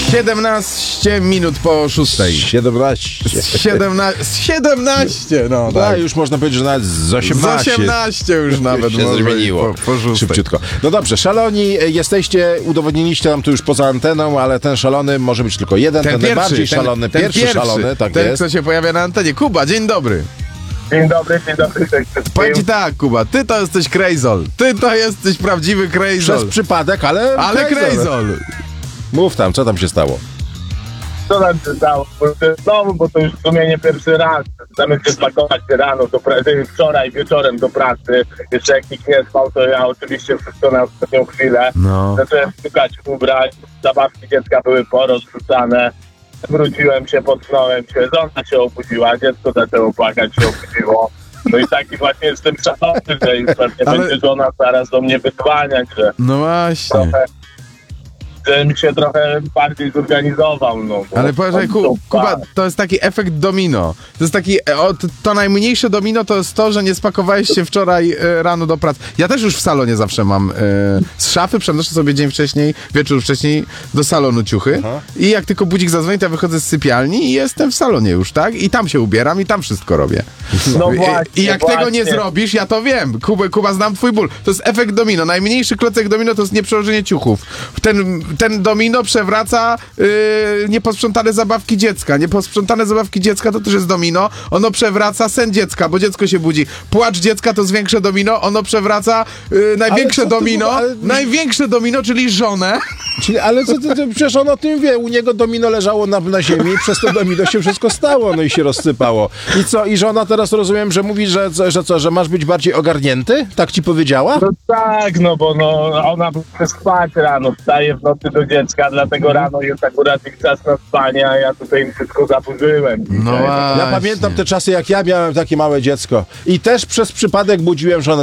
17 minut po 6. 17, no tak. Już można powiedzieć, że nawet z 18. Z 18 już nawet się może zmieniło. Po 6. Szybciutko. No dobrze, szaloni jesteście, udowodniliście nam tu już poza anteną, ale ten szalony może być tylko jeden, ten najbardziej szalony, pierwszy szalony, tak ten, jest. kto się pojawia na antenie. Kuba, dzień dobry. Dzień dobry. Powiem ci tak, Kuba, ty to jesteś Krejzol. Ty to jesteś prawdziwy Przez Krejzol. przypadek, ale Krejzol. Mów tam, co tam się stało? Co nam się stało? Bo to już w sumie nie pierwszy raz. Zamiast się spakować rano, wczoraj wieczorem do pracy. Jeszcze jak nikt nie spał, to ja oczywiście wszystko na ostatnią chwilę. No. Zacząłem szukać ubrań, zabawki dziecka były porozrzucane. Wróciłem się, potknąłem się, żona się obudziła, dziecko zaczęło płakać, się obudziło. No i taki właśnie jestem szalony, że już pewnie będzie żona zaraz do mnie wyzwaniać, że No właśnie. żebym się trochę bardziej zorganizował. No, Ale powiedzaj, Kuba, to jest taki efekt domino. To jest taki, to najmniejsze domino to jest to, że nie spakowałeś się wczoraj rano do pracy. Ja też już w salonie zawsze mam z szafy, przenoszę sobie dzień wcześniej, wieczór wcześniej do salonu ciuchy. Aha. I jak tylko budzik zadzwoni, to ja wychodzę z sypialni i jestem w salonie już, tak? I tam się ubieram i tam wszystko robię. No właśnie, I jak tego nie zrobisz, ja to wiem. Kuba, znam twój ból. To jest efekt domino. Najmniejszy klocek domino to jest nieprzełożenie ciuchów. Ten domino przewraca nieposprzątane zabawki dziecka. Nieposprzątane zabawki dziecka to też jest domino. Ono przewraca sen dziecka, bo dziecko się budzi. Płacz dziecka to jest większe domino. Ono przewraca największe domino. Największe domino, czyli żonę. Ale przecież on o tym wie. U niego domino leżało na ziemi i przez to domino się wszystko stało, no i się rozsypało. I co? I żona teraz rozumiem, że mówi, że masz być bardziej ogarnięty? Tak ci powiedziała? No tak, no bo ona chce spać rano, wstaje w nocy do dziecka, dlatego rano jest akurat ich czas na spanie, a ja tutaj im wszystko zaburzyłem. No Ja pamiętam te czasy, jak ja miałem takie małe dziecko i też przez przypadek budziłem żonę.